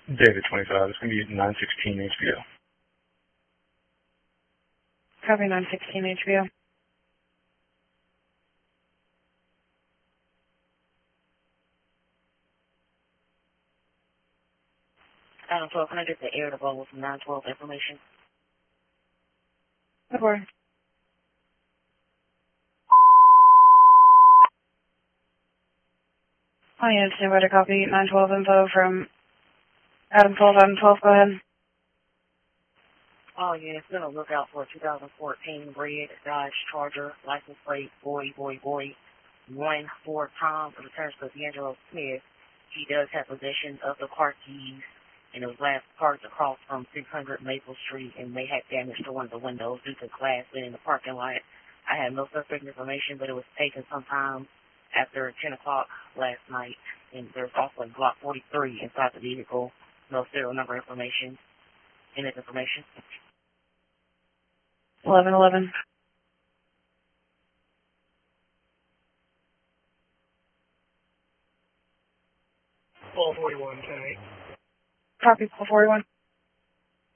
David 25. It's going to be 916 HBO. Copy 916 HBO. Adam 12, can I get the air to go with 912 information? Good boy. Oh, yeah, stand by to copy 912 info from Adam 12, go ahead. Oh, yeah, it's going to look out for a 2014 red Dodge Charger, license plate, boy, 1-4 Tom, returns to D'Angelo Smith. He does have possession of the car keys, and it was last parked across from 600 Maple Street and may have damage to one of the windows due to glass in the parking lot. I have no suspect information, but it was taken sometime after 10 o'clock last night, and there's also a Glock 43 inside the vehicle. No serial number information in its information. 1111. 441, 10-8. Copy 441.